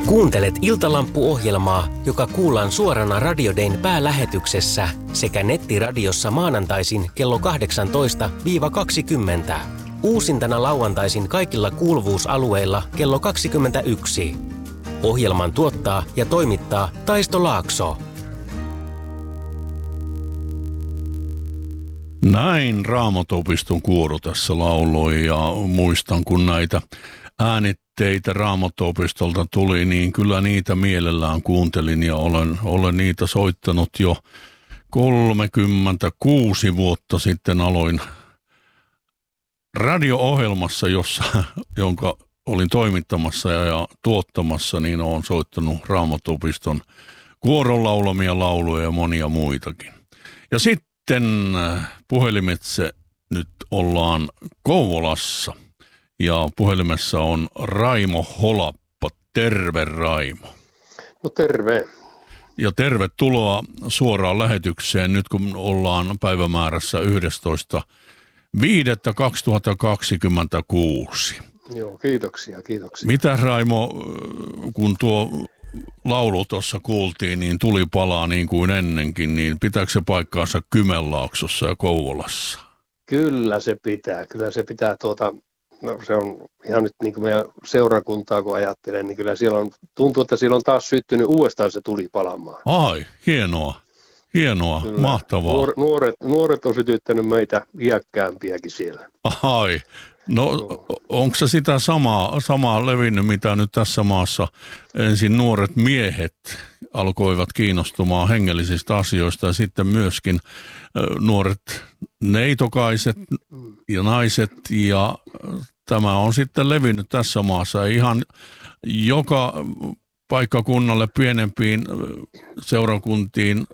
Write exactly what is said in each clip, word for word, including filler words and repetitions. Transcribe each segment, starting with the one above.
Kuuntelet Iltalampu-ohjelmaa, joka kuullaan suorana Radio Dayn päälähetyksessä sekä nettiradiossa maanantaisin kello kahdeksantoista kaksikymmentä. Uusintana lauantaisin kaikilla kuuluvuusalueilla kello kaksikymmentäyksi. Ohjelman tuottaa ja toimittaa Taisto Laakso. Näin Raamattuopiston kuoro tässä lauloi, ja muistan kun näitä äänitteitä Raamattuopistolta tuli, niin kyllä niitä mielellään kuuntelin ja olen, olen niitä soittanut jo kolmekymmentäkuusi vuotta sitten. Aloin radio-ohjelmassa, jossa, jonka olin toimittamassa ja, ja tuottamassa, niin olen soittanut Raamattuopiston kuoron laulamia lauluja ja monia muitakin. Ja sitten puhelimitse nyt ollaan Kouvolassa. Ja puhelimessa on Raimo Holappa. Terve, Raimo. No terve. Ja tervetuloa suoraan lähetykseen nyt kun ollaan päivämäärässä yhdestoista viidettä kaksituhattakaksikymmentäkuusi. Joo, kiitoksia, kiitoksia. Mitä, Raimo, kun tuo laulu tuossa kuultiin, niin tuli palaa niin kuin ennenkin, niin pitääkö se paikkaansa Kymenlaaksossa ja Kouvolassa? Kyllä se pitää, kyllä se pitää tuota... No se on ihan nyt niin kuin meidän seurakuntaa kun ajattelen, niin kyllä siellä on, tuntuu, että siellä on taas syttynyt uudestaan se tuli palamaan. Ai, hienoa, hienoa, kyllä. Mahtavaa. Nuor, nuoret, nuoret on sytyttänyt meitä iäkkäämpiäkin siellä. Ai, no onko se sitä samaa, samaa levinnyt, mitä nyt tässä maassa ensin nuoret miehet alkoivat kiinnostumaan hengellisistä asioista ja sitten myöskin nuoret neitokaiset ja naiset, ja tämä on sitten levinnyt tässä maassa ihan joka paikkakunnalle, pienempiin seurakuntiin,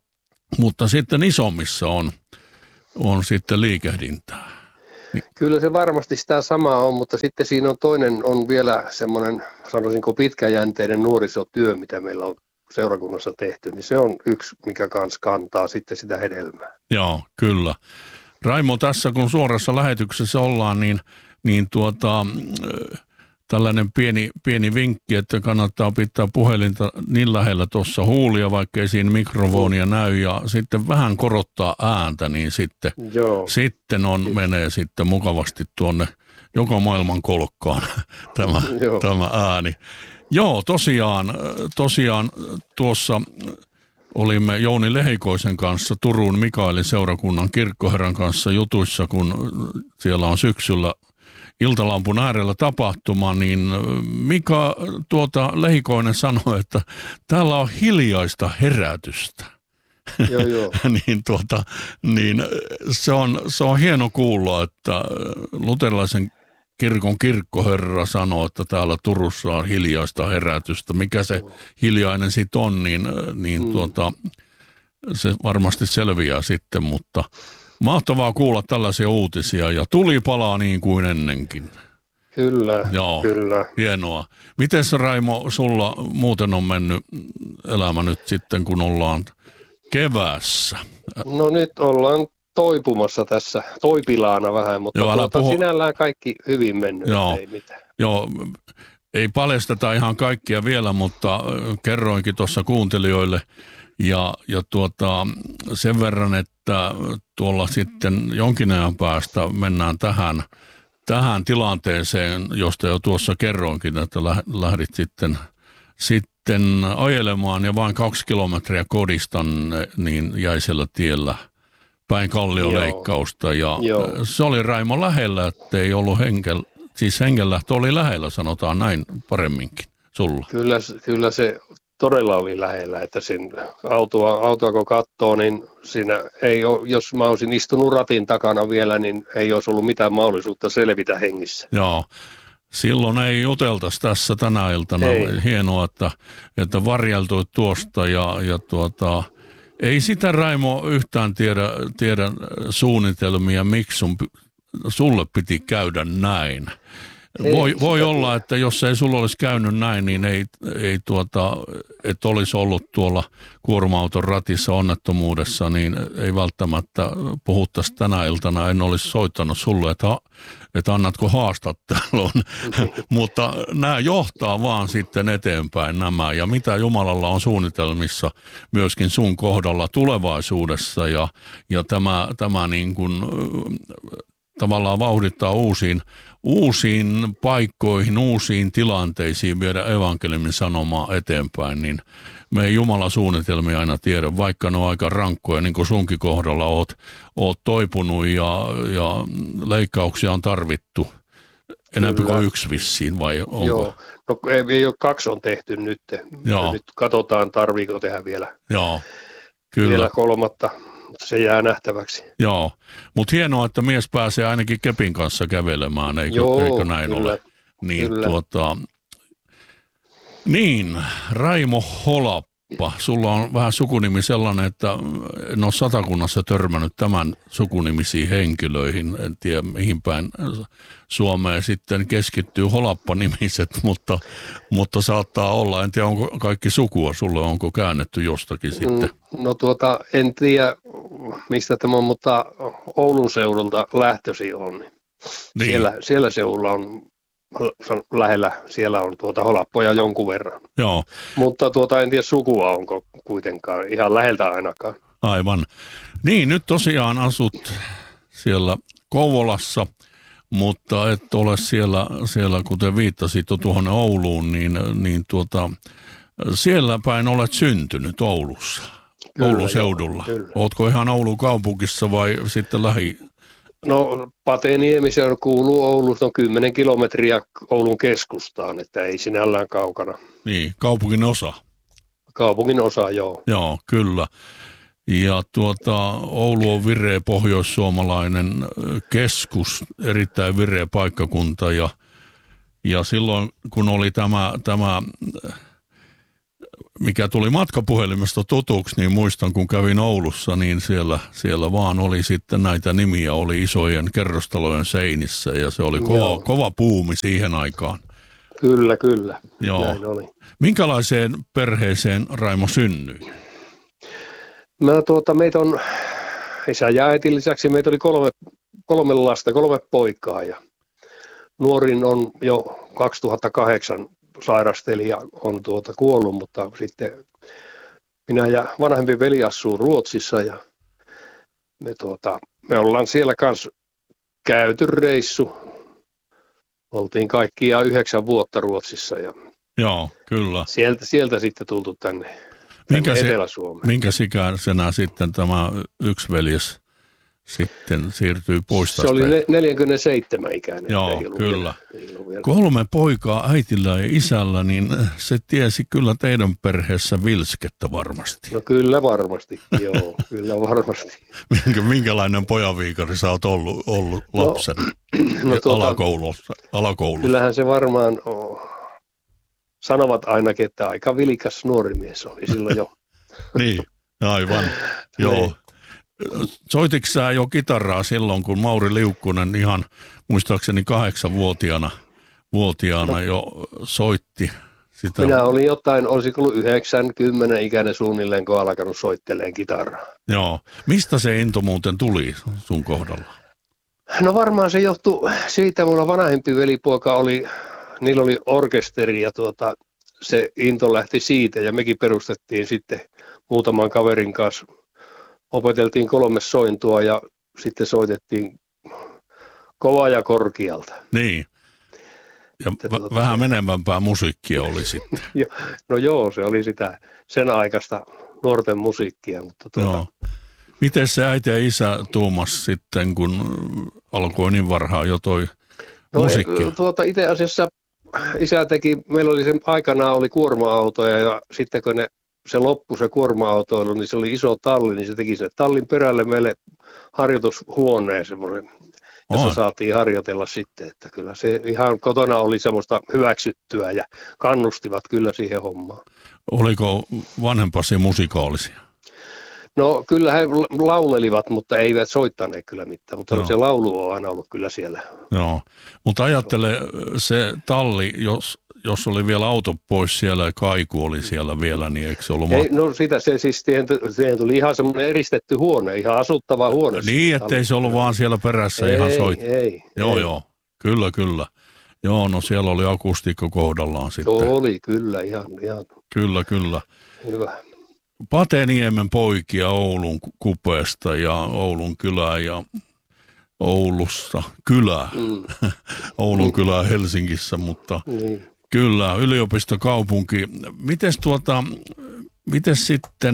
mutta sitten isommissa on, on sitten liikehdintää. Kyllä se varmasti sitä samaa on, mutta sitten siinä on toinen, on vielä semmoinen, sanoisinko pitkäjänteinen nuorisotyö, mitä meillä on seurakunnassa tehty, niin se on yksi, mikä kanssa kantaa sitten sitä hedelmää. Joo, kyllä. Raimo, tässä kun suorassa lähetyksessä ollaan, niin, niin tuota, tällainen pieni, pieni vinkki, että kannattaa pitää puhelinta niin lähellä tuossa huulia, vaikka ei siinä mikrofonia näy, ja sitten vähän korottaa ääntä, niin sitten, sitten on, menee sitten mukavasti tuonne joka maailman kolkkaan tämä, tämä ääni. Joo, tosiaan, tosiaan tuossa olimme Jouni Lehikoisen kanssa Turun Mikaelin seurakunnan kirkkoherran kanssa jutuissa, kun siellä on syksyllä Iltalampun äärellä tapahtuma, niin Mika tuota Lehikoinen sanoi, että täällä on hiljaista herätystä. Joo, joo. niin, tuota, niin se, on, se on hieno kuulla, että luterilaisen kirkon kirkkoherra sanoo, että täällä Turussa on hiljaista herätystä. Mikä se hiljainen sitten on, niin, niin mm. tuota, se varmasti selviää sitten, mutta mahtavaa kuulla tällaisia uutisia, ja tuli palaa niin kuin ennenkin. Kyllä, Joo, kyllä. Hienoa. Mites, Raimo, sulla muuten on mennyt elämä nyt sitten, kun ollaan keväässä? No nyt ollaan toipumassa tässä, toipilaana vähän, mutta Joo, tuota, puhu... sinällään kaikki hyvin mennyt, Joo. ei mitään. Joo, ei paljasteta ihan kaikkia vielä, mutta kerroinkin tuossa kuuntelijoille ja, ja tuota, sen verran, että tuolla sitten jonkin ajan päästä mennään tähän, tähän tilanteeseen, josta jo tuossa kerroinkin, että lähdit sitten, sitten ajelemaan ja vain kaksi kilometriä kodistan niin jäisellä tiellä päin kallioleikkausta, ja Joo. se oli, Raimo, lähellä, että ei ollut henkel, siis hengenlähtö oli lähellä, sanotaan näin paremminkin sulla. Kyllä, kyllä se todella oli lähellä, että sen autoa, autoa kun katsoo, niin siinä ei ole, jos mä olisin istunut ratin takana vielä, niin ei olisi ollut mitään mahdollisuutta selvitä hengissä. Joo. Silloin ei juteltaisi tässä tänä iltana. Ei. Hienoa, että, että varjeltuit tuosta, ja, ja tuota, ei sitä, Raimo, yhtään tiedä, tiedä suunnitelmia, miksi sun, sulle piti käydä näin. Voi, voi olla, että jos ei sulla olisi käynyt näin, niin ei, ei tuota, et olisi ollut tuolla kuorma-auton ratissa onnettomuudessa, niin ei välttämättä puhuttaisi tänä iltana. En olisi soittanut sulle, että, että annatko haastattelun. Mutta nämä johtaa vaan sitten eteenpäin nämä. Ja mitä Jumalalla on suunnitelmissa myöskin sun kohdalla tulevaisuudessa. Ja, ja tämä, tämä niin kuin tavallaan vauhdittaa uusiin uusiin paikkoihin, uusiin tilanteisiin viedä evankeliumin sanomaa eteenpäin, niin me ei Jumalan suunnitelmia aina tiedä, vaikka ne on aika rankkoja, niin kuin sunkin kohdalla oot, oot toipunut ja, ja leikkauksia on tarvittu. Enemmän kuin yksi vissiin, vai onko? Joo, no ei, ei ole, kaksi on tehty nyt. Joo. Nyt katsotaan, tarviiko tehdä vielä, Joo, kyllä. vielä kolmatta. Se jää nähtäväksi. Joo, mutta hienoa, että mies pääsee ainakin kepin kanssa kävelemään, eikö, Joo, eikö näin kyllä, ole? Niin, kyllä. Tuota, niin, Raimo Holappa, sulla on vähän sukunimi sellainen, että en ole Satakunnassa törmännyt tämän sukunimisiin henkilöihin. En tiedä, mihin päin Suomeen sitten keskittyy Holappa-nimiset, mutta, mutta saattaa olla. En tiedä, onko kaikki sukua sulle, onko käännetty jostakin sitten? No tuota, en tiedä mistä tämä on, mutta Oulun seudulta lähtösi on. Niin. Siellä, siellä seudulla on lähellä, siellä on tuota Holappoja jonkun verran. Joo. Mutta tuota, en tiedä sukua onko kuitenkaan, ihan läheltä ainakaan. Aivan. Niin, nyt tosiaan asut siellä Kouvolassa, mutta et ole siellä, siellä kuten viittasit tuohon Ouluun, niin, niin tuota, siellä päin olet syntynyt Oulussa, kyllä, Oulun seudulla. Joo, ootko ihan Oulun kaupungissa vai sitten lähi? No Pateniemi, se kuuluu Oulusta, on kymmenen kilometriä Oulun keskustaan, että ei sinällään kaukana. Niin, kaupungin osa. Kaupungin osa, joo. Joo, kyllä. Ja tuota, Oulu on vireä pohjoissuomalainen keskus, erittäin vireä paikkakunta ja, ja silloin kun oli tämä, tämä, mikä tuli matkapuhelimesta tutuksi, niin muistan kun kävin Oulussa, niin siellä, siellä vaan oli sitten näitä nimiä, oli isojen kerrostalojen seinissä ja se oli kova, kova puumi siihen aikaan. Kyllä, kyllä. Joo. Näin oli. Minkälaiseen perheeseen Raimo synnyi? Mä tuota, meitä on isä ja äitin lisäksi, meitä oli kolme, kolme lasta, kolme poikaa ja nuorin on jo kaksituhattakahdeksan sairasteli ja on tuota kuollut, mutta sitten minä ja vanhempi veli asuu Ruotsissa ja me, tuota, me ollaan siellä kanssa käyty reissu. Oltiin kaikkiaan yhdeksän vuotta Ruotsissa ja Joo, kyllä. Sieltä, sieltä sitten tultu tänne. Minkä, se, minkä ikäisenä sitten tämä yksi veljes sitten siirtyi pois tästä? Se oli ne, neljäkymmentäseitsemän ikäinen. Joo, kyllä. Vielä, Kolme poikaa äitillä ja isällä, niin se tiesi kyllä teidän perheessä vilskettä varmasti. No kyllä varmasti, joo, kyllä varmasti. Minkä, minkälainen pojanviikari sä oot ollut, ollut lapsen no, no, tuota, alakoulussa, alakoulussa? Kyllähän se varmaan on. Sanovat ainakin, että aika vilkas nuori mies oli silloin jo. Niin, aivan. Joo. Soititko sä jo kitaraa silloin, kun Mauri Liukkunen ihan muistaakseni kahdeksanvuotiaana vuotiaana no. jo soitti sitä? Minä olin jotain, olisiko ollut yhdeksänkymmentä ikäinen suunnilleen, kun alkanut soitteleen kitaraa. Joo. Mistä se into muuten tuli sun kohdalla? No varmaan se johtui siitä, mulla vanhempi velipoika oli... Niillä oli orkesteri ja tuota, se into lähti siitä ja mekin perustettiin sitten muutaman kaverin kanssa. Opeteltiin kolme sointua ja sitten soitettiin kovaa ja korkealta. Niin. Ja v- tuota, vähän menevämpää musiikkia oli sitten. No joo, se oli sitä sen aikaista nuorten musiikkia. Mutta tuota, no. Miten se äiti ja isä tuumas sitten, kun alkoi niin varhaan jo toi no, musiikki? Tuota, itse asiassa isä teki, meillä oli sen aikanaan oli kuorma-autoja ja sitten kun ne, se loppui se kuorma-autoilu, niin se oli iso talli, niin se teki sen tallin perälle meille harjoitushuoneen semmoinen, jossa saatiin harjoitella sitten, että kyllä se ihan kotona oli semmoista hyväksyttyä ja kannustivat kyllä siihen hommaan. Oliko vanhempasi musikaalisia? No kyllä he laulelivat, mutta eivät soittaneet kyllä mitään, mutta Joo. se laulu on aina ollut kyllä siellä. Joo, mutta ajattele se talli, jos, jos oli vielä auto pois siellä ja kaiku oli siellä vielä, niin eikö se ollut... Ei, no sitä se siis, siihen, siihen tuli ihan semmoinen eristetty huone, ihan asuttava huone. Niin, ettei se ollut vaan siellä perässä ei, ihan soit. Ei, Joo, ei. joo, kyllä, kyllä. Joo, no siellä oli akustiikka kohdallaan sitten. Tuo oli kyllä, ihan, ihan Kyllä, kyllä. hyvä. Pateniemen poikia Oulun kupeesta ja Oulun kylää ja Oulussa kylää. Mm. Oulun kylää Helsingissä, mutta Niin. kyllä, yliopistokaupunki. Mites tuota, mites sitten,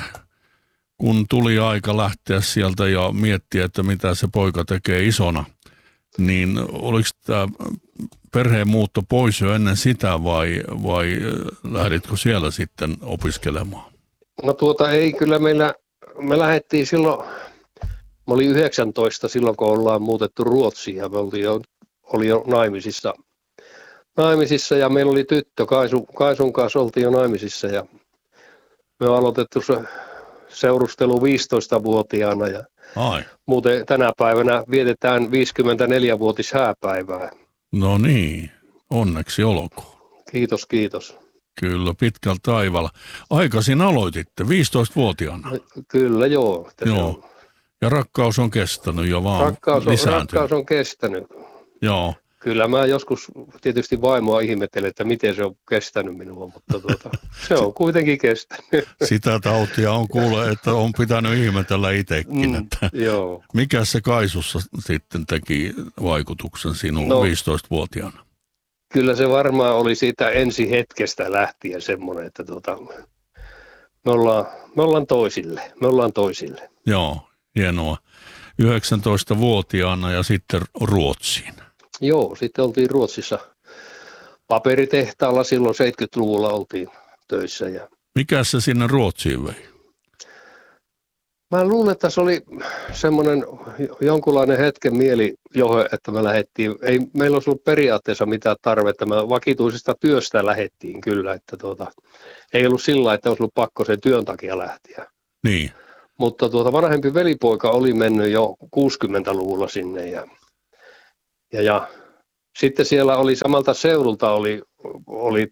kun tuli aika lähteä sieltä ja miettiä, että mitä se poika tekee isona, niin oliko tämä perheen muutto pois jo ennen sitä vai, vai lähditkö siellä sitten opiskelemaan? No tuota ei, kyllä meillä, me lähdettiin silloin, mä olin yhdeksäntoista silloin, kun ollaan muutettu Ruotsiin ja me oltiin jo, oli jo naimisissa, naimisissa ja meillä oli tyttö, Kaisu, Kaisun kanssa oltiin jo naimisissa ja me on aloitettu se seurustelu viisitoistavuotiaana ja Ai. muuten tänä päivänä vietetään viisikymmentäneljävuotis hääpäivää. No niin, onneksi olkoon. Kiitos, kiitos. Kyllä, pitkällä taivaalla. Aikaisin aloititte, viisitoistavuotiaana. Kyllä joo. Että se Joo. on- Ja rakkaus on kestänyt ja vaan Rakkaus on, lisääntynyt. rakkaus on kestänyt. Joo, Kyllä mä joskus tietysti vaimoa ihmettelen, että miten se on kestänyt minua, mutta tuota, se on kuitenkin kestänyt. sitä tautia on kuule, että on pitänyt ihmetellä itsekin, Mm, että joo. mikä se Kaisussa sitten teki vaikutuksen sinuun No. viisitoistavuotiaana? Kyllä se varmaan oli siitä ensi hetkestä lähtien semmoinen, että tuota, me, ollaan, me ollaan toisille, me ollaan toisille. Joo, hienoa. yhdeksäntoistavuotiaana ja sitten Ruotsiin. Joo, sitten oltiin Ruotsissa paperitehtaalla, silloin seitsemänkymmentäluvulla oltiin töissä ja Mikä se sinne Ruotsiin vei? mä luulen, että se oli semmoinen jonkunlainen hetken mieli joho, että me lähdettiin. Ei meillä olisi ollut periaatteessa mitään tarvetta. Me vakituisesta työstä lähdettiin kyllä, että tuota, ei ollut sillä, että olisi ollut pakko sen työn takia lähteä. Niin, Mutta tuota, vanhempi velipoika oli mennyt jo kuusikymmentäluvulla sinne ja, ja, ja sitten siellä oli samalta seudulta oli, oli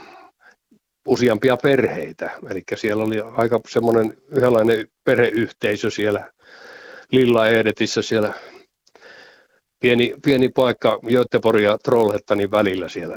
useampia perheitä, eli siellä oli aika semmoinen yhdenlainen perheyhteisö siellä Lilla Edetissä, siellä pieni, pieni paikka Göteborg ja Trollhättanin välillä siellä,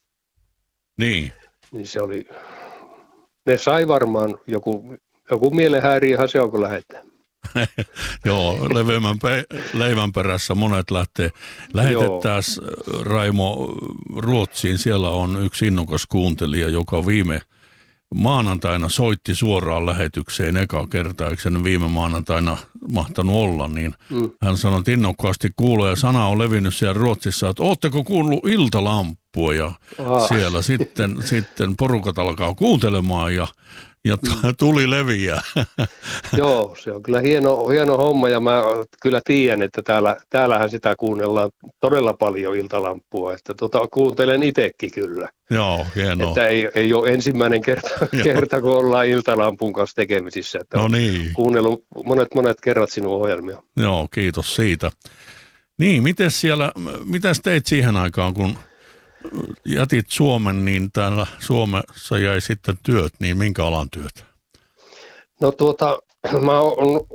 niin. niin se oli, ne sai varmaan joku, joku mielenhäiriöhän se on, kun lähdetään. Joo, leveämmän pe- leivän perässä monet lähtee. Lähetettäisiin Raimo Ruotsiin. Siellä on yksi innokas kuuntelija, joka viime maanantaina soitti suoraan lähetykseen eka kertaa, eikö sen viime maanantaina mahtanut olla, niin Mm. hän sanoi, että innokkaasti kuulee ja sana on levinnyt siellä Ruotsissa, että ootteko kuullut Iltalampua ja Ah. siellä sitten, sitten porukat alkaa kuuntelemaan ja, ja t- tuli leviää. Joo, se on kyllä hieno, hieno homma ja mä kyllä tiedän, että täällä, täällähän sitä kuunnellaan todella paljon Iltalampua, että tota, kuuntelen itsekin kyllä. Joo, hienoa. Että ei, ei ole ensimmäinen kerta, kerta, kun ollaan Iltalampun kanssa tekemisissä. Että No on niin. kuunnellut monet monet kerrat sinun ohjelmia. Joo, kiitos siitä. Niin, miten siellä, mitäs teit siihen aikaan, kun jätit Suomen, niin täällä Suomessa jäi sitten työt, niin minkä alan työt? No tuota, mä, on,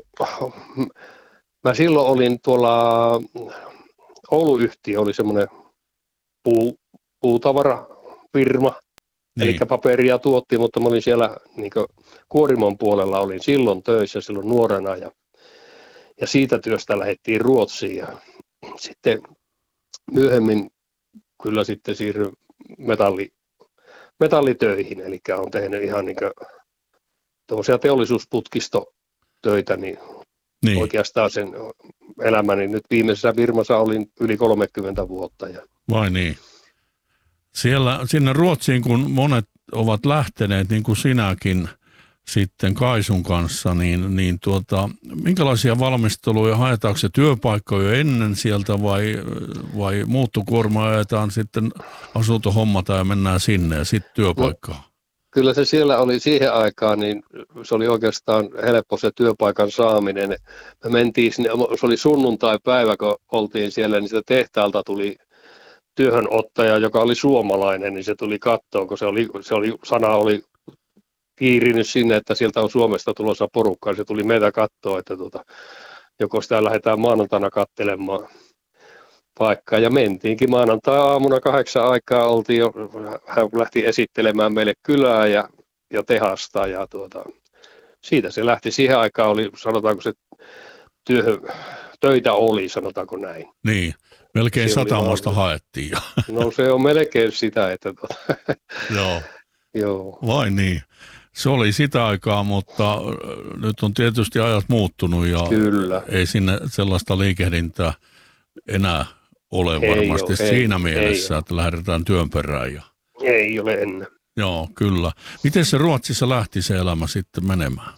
mä silloin olin tuolla, Oulu-yhtiö oli semmoinen puu, puutavarafirma, Niin. eli paperia tuotti, mutta mä olin siellä niin kuorimon puolella, olin silloin töissä silloin nuorena ja, ja siitä työstä lähdettiin Ruotsiin ja sitten myöhemmin kyllä sitten siirryin metalli, metallitöihin, eli olen tehnyt ihan niin tuommoisia teollisuusputkistotöitä, niin, Niin. oikeastaan sen elämäni nyt viimeisessä firmassa olin yli kolmekymmentä vuotta. Ja Vai niin? Siellä, sinne Ruotsiin, kun monet ovat lähteneet, niin kuin sinäkin sitten Kaisun kanssa, niin, niin tuota, minkälaisia valmisteluja haetaanko se työpaikkoja ennen sieltä vai, vai muuttokuorma ajetaan sitten asuntohommata ja mennään sinne ja sitten työpaikkaan? kyllä se siellä oli siihen aikaan, niin se oli oikeastaan helppo se työpaikan saaminen. Me mentiin sinne, se oli sunnuntai-päivä, kun oltiin siellä, niin sitä tehtaalta tuli työhönottaja, joka oli suomalainen, niin se tuli kattoon, kun se oli, se oli, sana oli kiirinyt sinne, että sieltä on Suomesta tulossa porukkaa. Se tuli meitä kattoon, että tuota, joko sitä lähdetään maanantaina katselemaan paikkaa. Ja mentiinkin maanantai-aamuna kahdeksan aikaa, oltiin jo, hän lähti esittelemään meille kylää ja, ja tehasta. Ja tuota, siitä se lähti. Siihen aikaan oli, sanotaanko se työhön, töitä oli, sanotaanko näin. Niin, melkein satamasta haettiin. No se on melkein sitä, että... Tuota, Joo. Joo. Vai niin. Se oli sitä aikaa, mutta nyt on tietysti ajat muuttunut ja Kyllä. ei sinne sellaista liikehdintää enää ole ei varmasti ole, siinä ei, mielessä, ei että ole. Lähdetään työn perään. Ja... Ei ole ennen. Joo, kyllä. Miten se Ruotsissa lähti se elämä sitten menemään?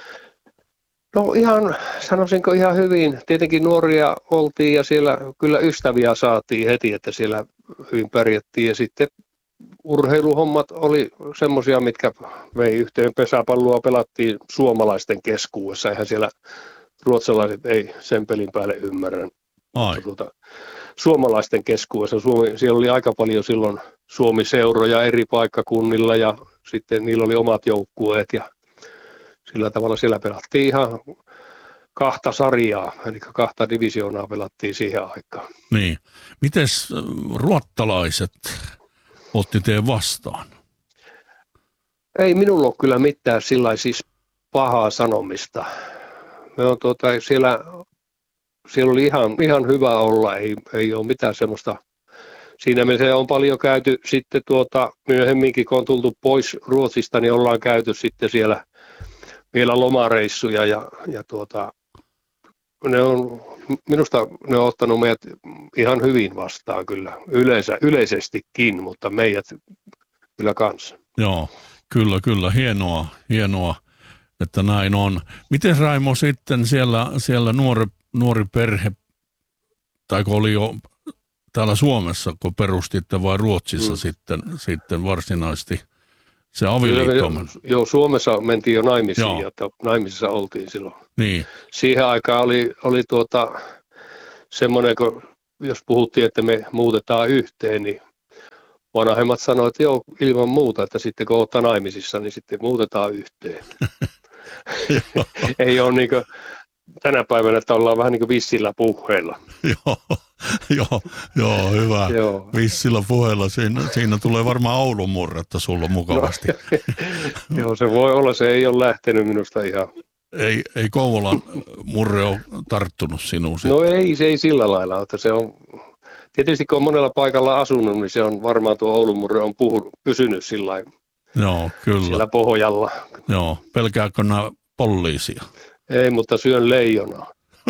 No ihan, sanoisinko ihan hyvin. Tietenkin nuoria oltiin ja siellä kyllä ystäviä saatiin heti, että siellä hyvin pärjättiin ja sitten urheiluhommat oli semmoisia, mitkä vei yhteen. Pesäpalloa pelattiin suomalaisten keskuudessa. Eihän siellä ruotsalaiset ei sen pelin päälle ymmärrä. Tuota, suomalaisten keskuudessa. Suomi, siellä oli aika paljon silloin Suomi-seuroja eri paikkakunnilla ja sitten niillä oli omat joukkueet ja sillä tavalla siellä pelattiin ihan kahta sarjaa, eli kahta divisioonaa pelattiin siihen aikaan. Niin. Mites ruottalaiset otti teidän vastaan? Ei minulla ole kyllä mitään sillä siis pahaa sanomista. Me on tuota, siellä, siellä oli ihan, ihan hyvä olla, ei, ei ole mitään semmoista. Siinä mielessä on paljon käyty sitten tuota, myöhemminkin, kun on tultu pois Ruotsista, niin ollaan käyty sitten siellä vielä lomareissuja ja, ja tuota, ne on, minusta ne on ottanut meidät ihan hyvin vastaan kyllä, yleensä, yleisestikin, mutta meidät kyllä kanssa. Joo, kyllä, kyllä, hienoa, hienoa, että näin on. Miten Raimo sitten siellä, siellä nuori, nuori perhe, tai kun oli jo täällä Suomessa, kun perustitte vai Ruotsissa mm. sitten, sitten varsinaisesti se avioliitto? Joo, Suomessa mentiin jo naimisiin, joo. Ja naimisissa oltiin silloin. Niin. Siihen aikaan oli, oli tuota, semmoinen, kun jos puhuttiin, että me muutetaan yhteen, niin vanhemmat sanoivat, että joo, ilman muuta, että sitten kun olette naimisissa, niin sitten muutetaan yhteen. Ei ole niin kuin tänä päivänä, että ollaan vähän niin kuin vissillä puheilla. Joo, joo, joo, hyvä. Joo. Vissillä puheilla. Siinä, siinä tulee varmaan Oulun murretta sulla mukavasti. No, joo, se voi olla. Se ei ole lähtenyt minusta ihan. Ei, ei Kouvolan murre ole tarttunut sinuun? No ei, se ei sillä lailla. Että se on, tietysti kun on monella paikalla asunut, niin se on varmaan tuo Oulun murre on puhunut, pysynyt sillä lailla. Joo, kyllä. Siellä pohjalla. Joo, pelkääkö nämä poliisia? Ei, mutta syön leijonaa.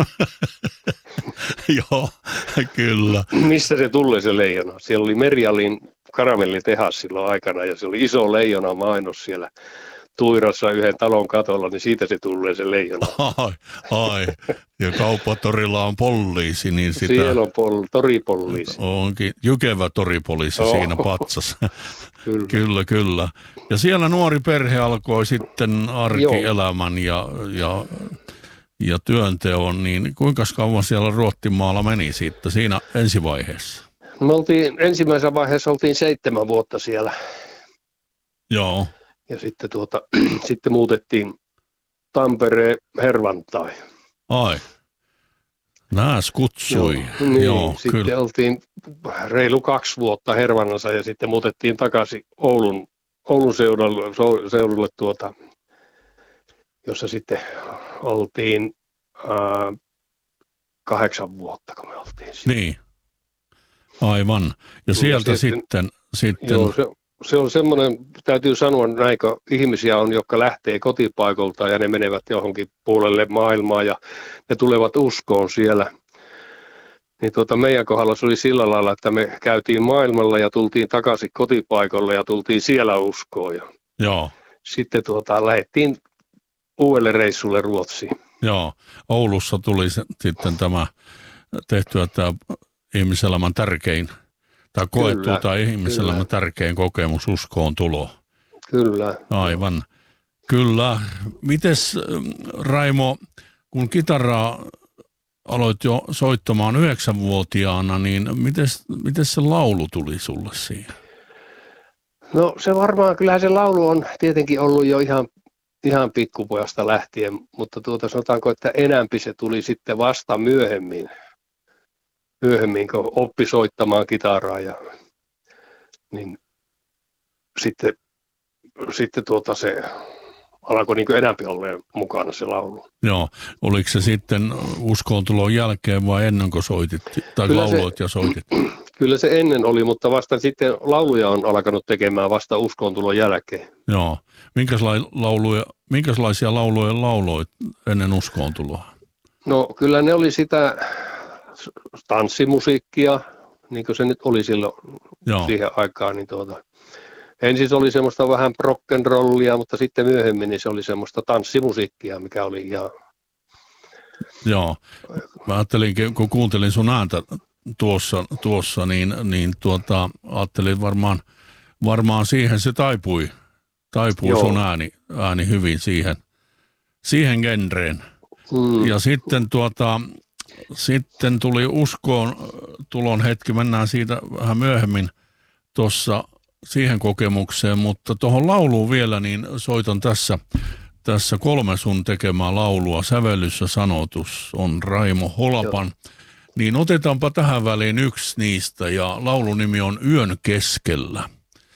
Joo, kyllä. Mistä se tulee se leijona? Siellä oli Merialin karamellitehas silloin aikana ja se oli iso leijona mainos siellä Tuirassa yhden talon katolla, niin siitä se tulee se leijona. Ai, ai. Ja kauppatorilla on poliisi, niin sitä... Siellä on pol- toripoliisi. Onkin jykevä toripoliisi oh. siinä patsassa. Kyllä. kyllä, kyllä. Ja siellä nuori perhe alkoi sitten arkielämän ja, ja, ja työnteon, niin kuinka kauan siellä Ruottimaalla meni sitten siinä ensivaiheessa? Me oltiin, ensimmäisessä vaiheessa oltiin seitsemän vuotta siellä. Joo. Ja sitten, tuota, sitten muutettiin Tampereen Hervantai. Ai, nääs kutsui. Joo, niin, Joo, sitten kyllä. Oltiin reilu kaksi vuotta Hervannassa ja sitten muutettiin takaisin Oulun, Oulun seudulle, seudulle tuota, jossa sitten oltiin ää, kahdeksan vuotta, kun me oltiin siellä. Niin, aivan. Ja sieltä sitten... sitten, sitten... Joo, se, se on semmoinen, täytyy sanoa näin, kun ihmisiä on, jotka lähtee kotipaikolta ja ne menevät johonkin puolelle maailmaa ja ne tulevat uskoon siellä. Niin tuota, meidän kohdalla se oli sillä lailla, että me käytiin maailmalla ja tultiin takaisin kotipaikalle ja tultiin siellä uskoon. Ja Joo. Sitten tuota, lähdettiin uudelle reissulle Ruotsiin. Joo, Oulussa tuli se, sitten tämä tehtyä tämä ihmiselämän tärkein, tai koettu tai ihmiselämän tärkein kokemus uskoon tulo. Kyllä. Aivan. Kyllä. Mites Raimo, kun kitaraa aloit jo soittamaan yhdeksänvuotiaana, niin mites, mites se laulu tuli sulle siihen? No se varmaan, kyllähän se laulu on tietenkin ollut jo ihan, ihan pikkupojasta lähtien, mutta tuota sanotaanko, että enämpi se tuli sitten vasta myöhemmin, myöhemmin kun oppi soittamaan kitaraa ja niin sitten, sitten tuota se alkoi niin kuin enämpi olleen mukana se laulu. Joo, oliko se sitten uskontulon jälkeen vai ennen kuin soitit, tai Kyllä lauloit se, ja soitit? Kyllä se ennen oli, mutta vasta sitten lauluja on alkanut tekemään vasta uskontulon jälkeen. Joo. Minkälaisia lauluja, minkälaisia lauluja lauloit ennen uskoontuloa? No kyllä ne oli sitä tanssimusiikkia, niin kuin se nyt oli silloin Joo. siihen aikaan. Niin tuota, ensin se oli semmoista vähän rock'n'rollia, mutta sitten myöhemmin niin se oli semmoista tanssimusiikkia, mikä oli ihan... Joo. Mä ajattelin, kun kuuntelin sun ääntä tuossa, tuossa niin, niin tuota, ajattelin varmaan, varmaan siihen se taipui, taipui Joo. sun ääni, ääni hyvin siihen, siihen genreen. Mm. Ja sitten, tuota, sitten tuli uskoon tulon hetki, mennään siitä vähän myöhemmin tuossa siihen kokemukseen, mutta tuohon lauluun vielä, niin soitan tässä, tässä kolme sun tekemää laulua. Sävellys ja sanotus on Raimo Holapan. Joo. Niin otetaanpa tähän väliin yksi niistä, ja laulun nimi on Yön keskellä.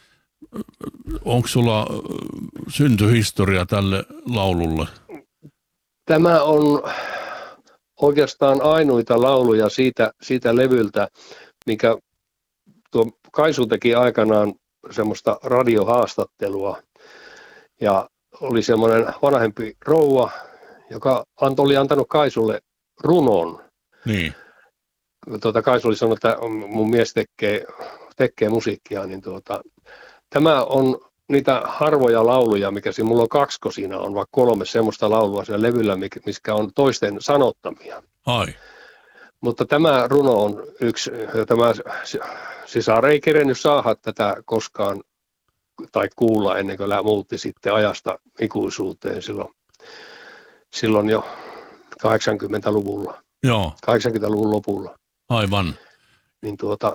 Onko sulla syntyhistoria tälle laululle? Tämä on oikeastaan ainoita lauluja siitä, siitä levyltä, mikä tuo Kaisu teki aikanaan semmoista radiohaastattelua. Ja oli semmoinen vanhempi rouva, joka oli antanut Kaisulle runon. Niin. Tuota, Kaisu oli sanonut, että mun mies tekee, tekee musiikkia, niin tuota, tämä on niitä harvoja lauluja, mikä siinä, mulla on kaksi, siinä on vaikka kolme semmoista laulua siellä levyllä, mikä on toisten sanottamia. Ai. Mutta tämä runo on yksi, tämä sisar ei kerennyt saada tätä koskaan tai kuulla ennen kuin muutti sitten ajasta ikuisuuteen silloin, silloin jo kahdeksankymmentäluvulla, Joo. kahdeksankymmentäluvun lopulla. Aivan. Niin tuota,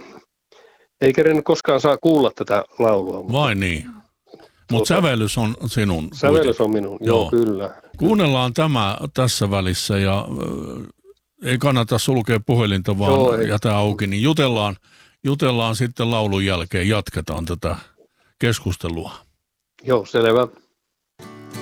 ei kerennyt koskaan saa kuulla tätä laulua. Mutta, Vai niin? Mutta tuota, sävellys on sinun. Sävellys on minun, joo, joo kyllä. Kuunnellaan tämä tässä välissä ja äh, ei kannata sulkea puhelinta, vaan joo, jätä auki, niin jutellaan, jutellaan sitten laulun jälkeen, jatketaan tätä keskustelua. Joo, selvä.